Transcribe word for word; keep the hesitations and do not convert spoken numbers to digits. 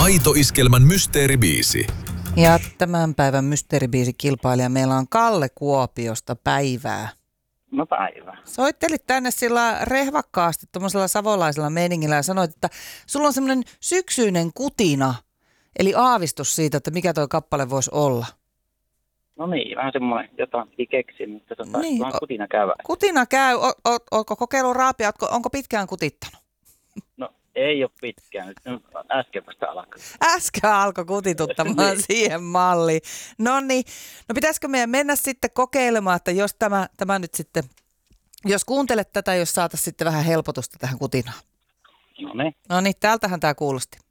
Aito-iskelmän mysteeribiisi. Ja tämän päivän mysteeribiisikilpailija meillä on Kalle Kuopiosta. Päivää. No päivä. Soittelit tänne sillä rehvakkaasti tuommoisella savolaisella meiningillä ja sanoit, että sulla on semmoinen syksyinen kutina, eli aavistus siitä, että mikä toi kappale voisi olla. No niin, vähän semmoinen jotain piti keksiä, mutta tota, Niin, vaan o- kutina käy. Kutina käy. O- o- ootko kokeillut raapia? Ootko, onko pitkään kutittanut? No ei ole pitkään, nyt nyt äsken vasta alkoi. Äsken alkoi kutituttamaan siihen malliin. No niin, no pitäisikö meidän mennä sitten kokeilemaan, että jos tämä, tämä nyt sitten, jos kuuntelet tätä, jos saataisiin sitten vähän helpotusta tähän kutinaan. No niin. No niin, täältähän tämä kuulosti.